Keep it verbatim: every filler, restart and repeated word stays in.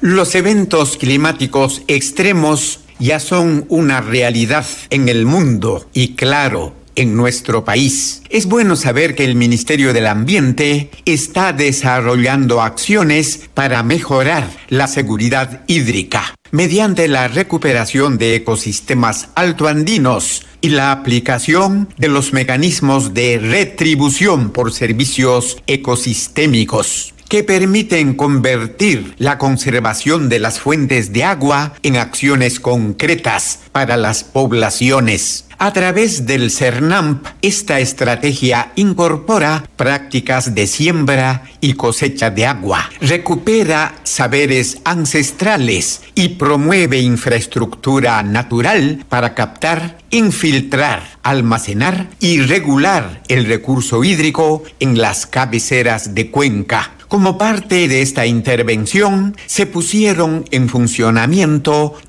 Los eventos climáticos extremos ya son una realidad en el mundo y, claro, en nuestro país. Es bueno saber que el Ministerio del Ambiente está desarrollando acciones para mejorar la seguridad hídrica mediante la recuperación de ecosistemas altoandinos y la aplicación de los mecanismos de retribución por servicios ecosistémicos, que permiten convertir la conservación de las fuentes de agua en acciones concretas para las poblaciones. A través del CERNAMP, esta estrategia incorpora prácticas de siembra y cosecha de agua, recupera saberes ancestrales y promueve infraestructura natural para captar, infiltrar, almacenar y regular el recurso hídrico en las cabeceras de cuenca. Como parte de esta intervención, se pusieron en funcionamiento